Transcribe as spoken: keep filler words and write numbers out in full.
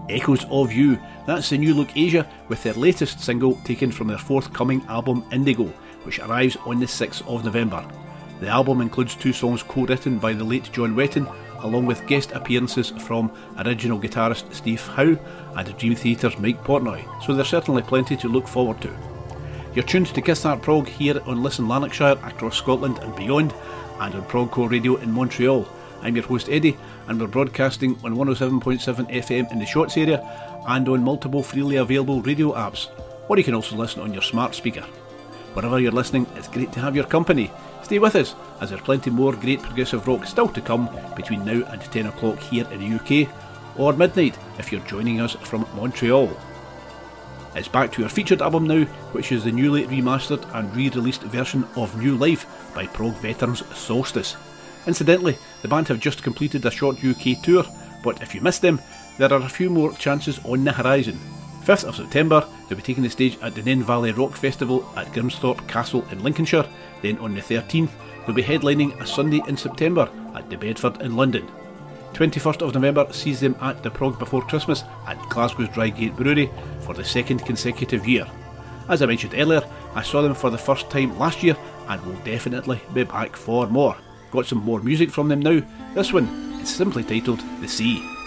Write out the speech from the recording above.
Echoes of You, that's the new look Asia with their latest single taken from their forthcoming album Indigo, which arrives on the sixth of November. The album includes two songs co-written by the late John Wetton, along with guest appearances from original guitarist Steve Howe and Dream Theatre's Mike Portnoy, so there's certainly plenty to look forward to. You're tuned to Kiss That Prog here on Listen Lanarkshire, across Scotland and beyond, and on Progcore Radio in Montreal. I'm your host Eddie, and we're broadcasting on one oh seven point seven F M in the Shorts area and on multiple freely available radio apps, or you can also listen on your smart speaker. Wherever you're listening, it's great to have your company. Stay with us, as there's plenty more great progressive rock still to come between now and ten o'clock here in the U K, or midnight if you're joining us from Montreal. It's back to our featured album now, which is the newly remastered and re-released version of New Life by prog veterans Solstice. Incidentally, the band have just completed a short U K tour, but if you missed them, there are a few more chances on the horizon. fifth of September, they'll be taking the stage at the Nain Valley Rock Festival at Grimsthorpe Castle in Lincolnshire. Then on the thirteenth, they'll be headlining a Sunday in September at the Bedford in London. twenty-first of November sees them at the Prog Before Christmas at Glasgow's Drygate Brewery for the second consecutive year. As I mentioned earlier, I saw them for the first time last year and will definitely be back for more. Got some more music from them now. This one is simply titled The Sea.